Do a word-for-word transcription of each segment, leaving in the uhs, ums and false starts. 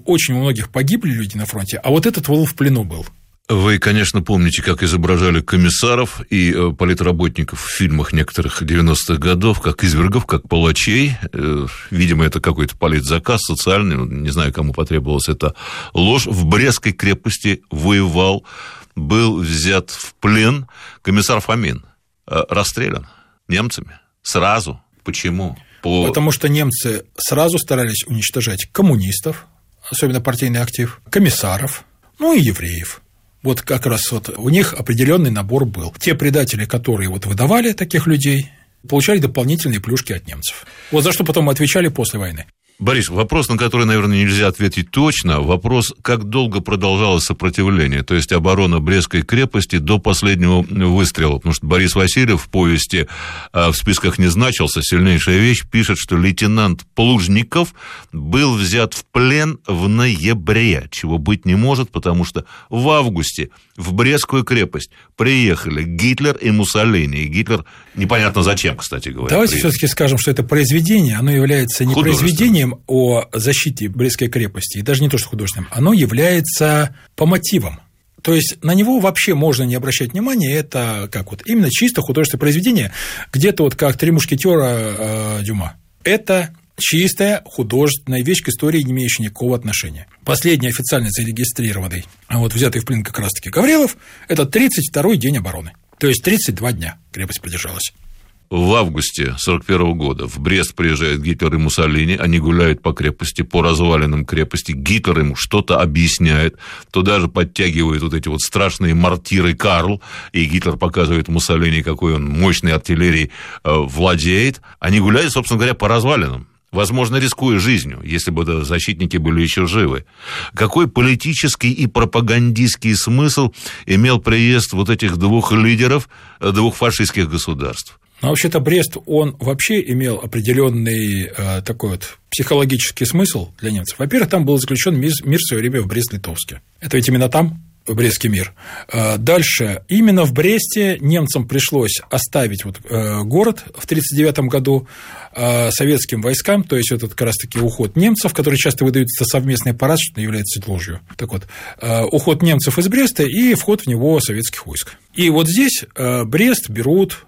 очень у многих погибли люди на фронте, а вот этот был в плену был. Вы, конечно, помните, как изображали комиссаров и политработников в фильмах некоторых девяностых годов, как извергов, как палачей. Видимо, это какой-то политзаказ социальный, не знаю, кому потребовалась эта ложь. В Брестской крепости воевал, был взят в плен комиссар Фомин. Расстрелян немцами сразу. Почему? По... Потому что немцы сразу старались уничтожать коммунистов, особенно партийный актив, комиссаров, ну и евреев. Вот как раз вот у них определенный набор был. Те предатели, которые вот выдавали таких людей, получали дополнительные плюшки от немцев. Вот за что потом отвечали после войны. Борис, вопрос, на который, наверное, нельзя ответить точно. Вопрос, как долго продолжалось сопротивление, то есть оборона Брестской крепости до последнего выстрела. Потому что Борис Васильев в повести в списках не значился. Сильнейшая вещь пишет, что лейтенант Плужников был взят в плен в ноябре, чего быть не может, потому что в августе в Брестскую крепость приехали Гитлер и Муссолини. И Гитлер непонятно зачем, кстати говоря. Давайте все-таки скажем, что это произведение, оно является не произведением о защите Брестской крепости, и даже не то, что художественным, оно является по мотивам. То есть на него вообще можно не обращать внимания, это как вот именно чисто художественное произведение, где-то вот как «Три мушкетера» э, Дюма. Это чистая художественная вещь к истории, не имеющая никакого отношения. Последний официально зарегистрированный, а вот взятый в плен как раз-таки Гаврилов, это тридцать второй день обороны. То есть тридцать два дня крепость продержалась. В августе сорок первого года в Брест приезжают Гитлер и Муссолини, они гуляют по крепости, по развалинам крепости, Гитлер ему что-то объясняет, туда же подтягивают вот эти вот страшные мортиры Карл, и Гитлер показывает Муссолини, какой он мощной артиллерией э, владеет, они гуляют, собственно говоря, по развалинам. Возможно, рискуя жизнью, если бы защитники были еще живы. Какой политический и пропагандистский смысл имел приезд вот этих двух лидеров двух фашистских государств? Но вообще-то Брест, он вообще имел определенный э, такой вот психологический смысл для немцев. Во-первых, там был заключен мир, мир в свое время в Брест-Литовске. Это ведь именно там Брестский мир. Дальше, именно в Бресте немцам пришлось оставить вот город в тридцать девятом году советским войскам, то есть этот как раз-таки уход немцев, который часто выдается совместный парад, что является ложью. Так вот, уход немцев из Бреста и вход в него советских войск. И вот здесь Брест берут,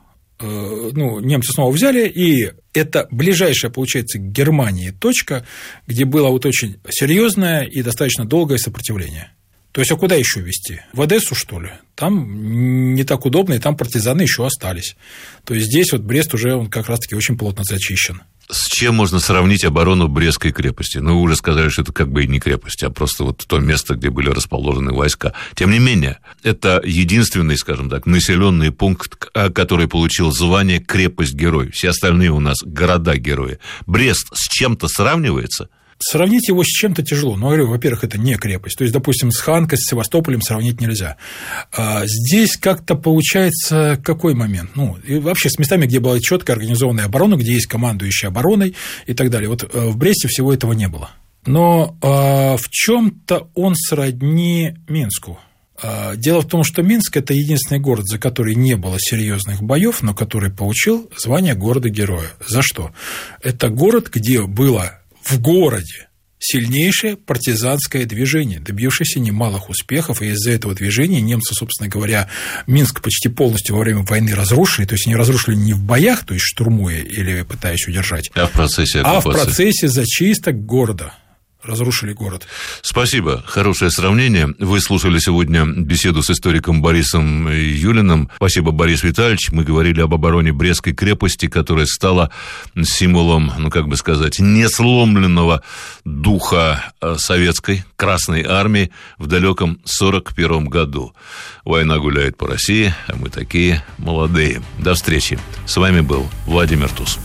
ну, немцы снова взяли, и это ближайшая, получается, к Германии точка, где было вот очень серьезное и достаточно долгое сопротивление. То есть, а куда еще везти? В Одессу, что ли? Там не так удобно, и там партизаны еще остались. То есть, здесь вот Брест уже он как раз-таки очень плотно зачищен. С чем можно сравнить оборону Брестской крепости? Ну, вы уже сказали, что это как бы и не крепость, а просто вот то место, где были расположены войска. Тем не менее, это единственный, скажем так, населенный пункт, который получил звание крепость-герой. Все остальные у нас города-герои. Брест с чем-то сравнивается? Сравнить его с чем-то тяжело. Но, говорю, во-первых, это не крепость. То есть, допустим, с Ханкой, с Севастополем сравнить нельзя. А здесь как-то получается какой момент? Ну, и вообще с местами, где была четкая организованная оборона, где есть командующий обороной и так далее. Вот в Бресте всего этого не было. Но а, в чем-то он сродни Минску. А, дело в том, что Минск – это единственный город, за который не было серьезных боев, но который получил звание города-героя. За что? Это город, где было в городе сильнейшее партизанское движение, добившееся немалых успехов, и из-за этого движения немцы, собственно говоря, Минск почти полностью во время войны разрушили, то есть они разрушили не в боях, то есть штурмуя или пытаясь удержать, а в процессе оккупации. А в процессе зачисток города. Разрушили город. Спасибо. Хорошее сравнение. Вы слушали сегодня беседу с историком Борисом Юлиным. Спасибо, Борис Витальевич. Мы говорили об обороне Брестской крепости, которая стала символом, ну, как бы сказать, несломленного духа советской Красной Армии в далеком сорок первом году. Война гуляет по России, а мы такие молодые. До встречи. С вами был Владимир Туз.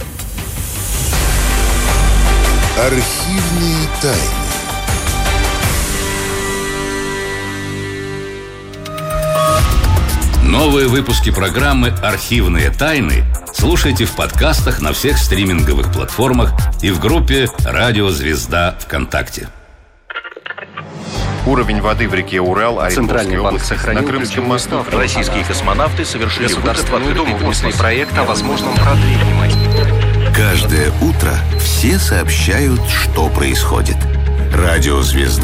Архивные тайны. Новые выпуски программы «Архивные тайны» слушайте в подкастах на всех стриминговых платформах и в группе «Радио Звезда» ВКонтакте. Уровень воды в реке Урал, Центральный банк сохранил на Крымском мосту. Российские космонавты совершили Государственную Думу внесли проект о возможном продлении. Каждое утро все сообщают, что происходит. Радио «Звезда»